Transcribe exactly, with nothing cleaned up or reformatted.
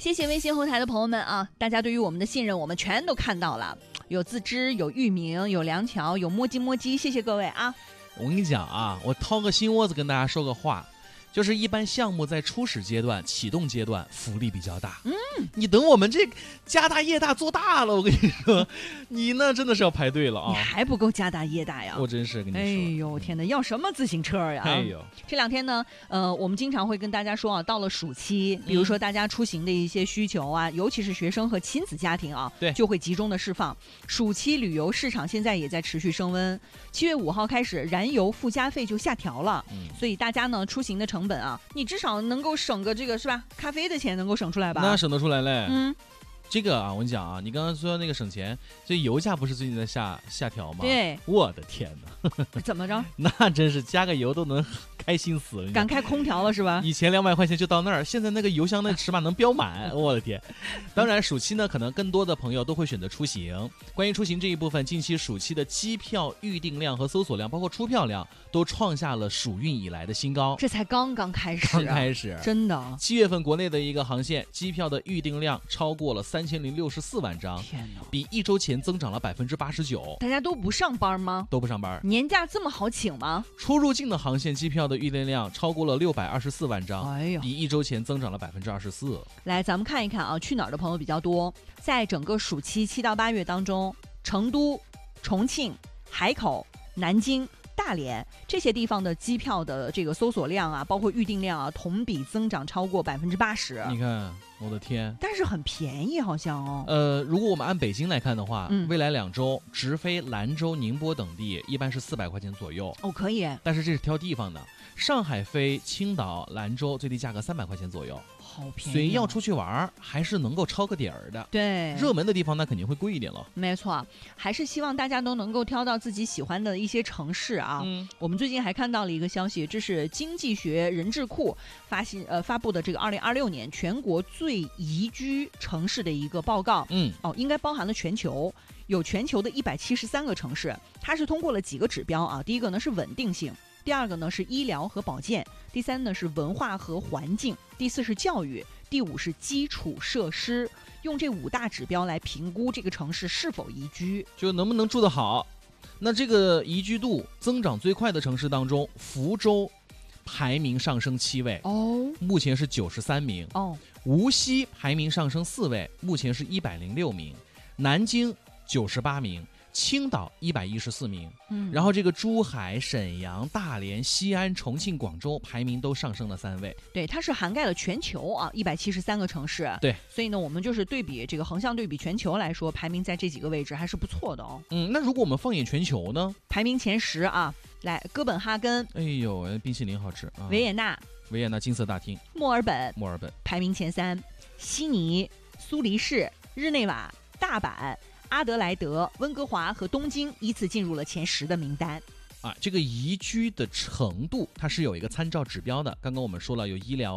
谢谢微信后台的朋友们啊，大家对于我们的信任我们全都看到了，有自知，有域名，有梁桥，有摸鸡摸鸡，谢谢各位啊。 我跟你讲啊，我掏个心窝子跟大家说个话，就是一般项目在初始阶段、启动阶段福利比较大。嗯，你等我们这家大业大做大了，我跟你说，你那真的是要排队了啊！ 你还不够家大业大呀！ 我真是跟你说， 哎呦天哪，要什么自行车呀？ 哎呦， 这两天呢，呃，我们经常会跟大家说啊，到了暑期，比如说大家出行的一些需求啊，嗯、尤其是学生和亲子家庭啊， 对， 就会集中的释放。暑期旅游市场现在也在持续升温，七月五号开始，燃油附加费就下调了，嗯、所以大家呢出行的成本啊，你至少能够省个这个是吧？咖啡的钱能够省出来吧？ 那省得出来嘞。 嗯。 这个啊，我跟你讲啊，你刚刚说那个省钱，这油价不是最近在下下调吗？ 对， 我的天哪， 怎么着？ 那真是加个油都能开心死了， 敢开空调了是吧？ 以前两百块钱就到那儿，现在那个油箱那尺码能标满，我的天！当然，暑期呢，可能更多的朋友都会选择出行。关于出行这一部分，近期暑期的机票预订量和搜索量，包括出票量，都创下了暑运以来的新高。 这才刚刚开始、啊， 刚开始， 真的。 七月份国内的一个航线机票的预订量超过了三千零六十四万张， 天哪， 比一周前增长了百分之八十九。 大家都不上班吗？ 都不上班。 年假这么好请吗？ 出入境的航线机票的预订量超过了六百二十四万张， 哎呀， 比一周前增长了百分之二十四。 来，咱们看一看啊，去哪儿的朋友比较多？在整个暑期七到八月当中，成都、重庆、海口、南京、大连这些地方的机票的这个搜索量啊，包括预订量啊，同比增长超过百分之八十。 你看，我的天！ 但是很便宜，好像哦。 呃，如果我们按北京来看的话， 嗯、 未来两周直飞兰州、宁波等地一般是四百块钱左右。 哦，可以。 但是这是挑地方的，上海飞青岛、兰州最低价格三百块钱左右。 好便宜、哦， 所以要出去玩还是能够抄个点儿的。 对， 热门的地方那肯定会贵一点了。 没错，还是希望大家都能够挑到自己喜欢的一些城市啊。嗯，我们最近还看到了一个消息，这是经济学人智库发行呃发布的这个二零二六年全国最宜居城市的一个报告。 嗯， 哦，应该包含了全球，有全球的一百七十三个城市，它是通过了几个指标啊。第一个呢是稳定性。第二个呢是医疗和保健，第三呢是文化和环境，第四是教育，第五是基础设施，用这五大指标来评估这个城市是否宜居， 就能不能住得好。那这个宜居度增长最快的城市当中，福州排名上升七位哦， 目前是九十三名哦。 无锡排名上升四位，目前是一百零六名。南京九十八名。青岛一百一十四名，嗯，然后这个珠海、沈阳、大连、西安、重庆、广州排名都上升了三位。 对，它是涵盖了全球啊，一百七十三个城市。 对， 所以呢，我们就是对比这个横向对比全球来说，排名在这几个位置还是不错的哦。 嗯，那如果我们放眼全球呢？ 排名前十啊，来哥本哈根， 哎呦，冰淇淋好吃啊！ 维也纳， 维也纳金色大厅， 墨尔本， 墨尔本排名前三，悉尼、苏黎世、日内瓦、大阪。阿德莱德、温哥华和东京依次进入了前十的名单。 啊，这个宜居的程度它是有一个参照指标的。刚刚我们说了有医疗